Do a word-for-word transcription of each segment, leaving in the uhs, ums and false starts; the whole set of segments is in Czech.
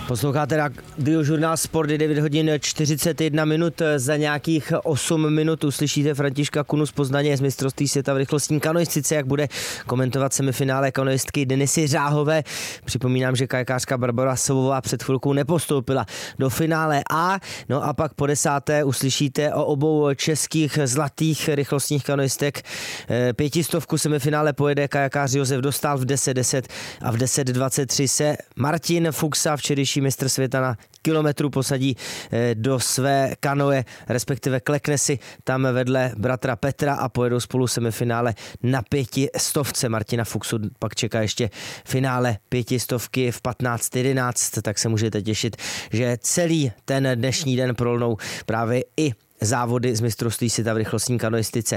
Posloucháte Radiožurnál Sport, devět hodin čtyřicet jedna minut, za nějakých osm minut uslyšíte Františka Kunu z Poznaně z mistrovství světa v rychlostní kanoistice, jak bude komentovat semifinále kanoistky Denisy Řáhové. Připomínám, že kajakářka Barbora Sovová před chvilkou nepostoupila do finále A, no a pak po desáté uslyšíte o obou českých zlatých rychlostních kanoistek. Pětistovku semifinále pojede kajakář Josef Dostál v deset deset a v deset dvacet tři se Martin Fuxa, včerejší mistr světa na kilometru, posadí do své kanoe, respektive klekne si tam vedle bratra Petra a pojedou spolu semifinále na pětistovce. Martina Fuxu pak čeká ještě finále pětistovky v patnáct jedenáct, tak se můžete těšit, že celý ten dnešní den prolnou právě i závody z mistrovství světa v rychlostní kanoistice.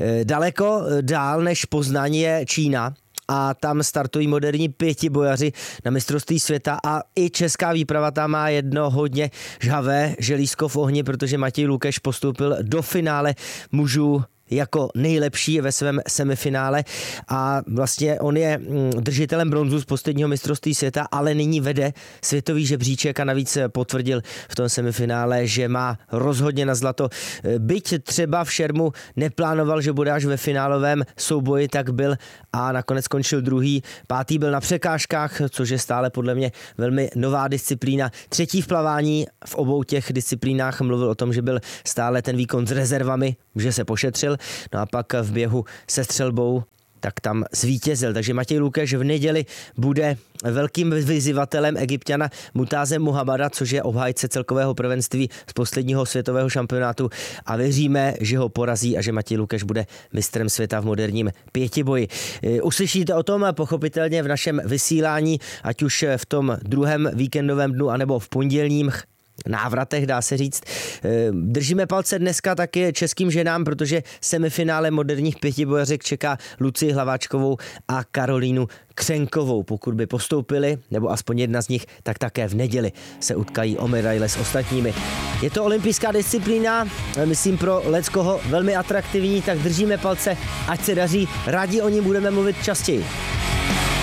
Daleko dál než Poznaň je Čína, a tam startují moderní pětibojaři na mistrovství světa a i česká výprava tam má jedno hodně žhavé želízko v ohni, protože Matěj Lukeš postoupil do finále mužů jako nejlepší ve svém semifinále a vlastně on je držitelem bronzu z posledního mistrovství světa, ale nyní vede světový žebříček a navíc potvrdil v tom semifinále, že má rozhodně na zlato. Byť třeba v šermu neplánoval, že bude až ve finálovém souboji, tak byl a nakonec skončil druhý. Pátý byl na překážkách, což je stále podle mě velmi nová disciplína. Třetí v plavání, v obou těch disciplínách mluvil o tom, že byl stále ten výkon s rezervami, že se pošetřil. No a pak v běhu se střelbou tak tam zvítězil. Takže Matěj Lukeš v neděli bude velkým vyzývatelem Egypťana Mutáze Muhammada, což je obhájce celkového prvenství z posledního světového šampionátu a věříme, že ho porazí a že Matěj Lukeš bude mistrem světa v moderním pětiboji. Uslyšíte o tom pochopitelně v našem vysílání, ať už v tom druhém víkendovém dnu, anebo v pondělním návratech, dá se říct. Držíme palce dneska taky českým ženám, protože semifinále moderních pětibojařek čeká Lucii Hlaváčkovou a Karolínu Křenkovou. Pokud by postoupili, nebo aspoň jedna z nich, tak také v neděli se utkají o medaile s ostatními. Je to olympijská disciplína, myslím pro leckoho velmi atraktivní, tak držíme palce, ať se daří. Rádi o ní budeme mluvit častěji.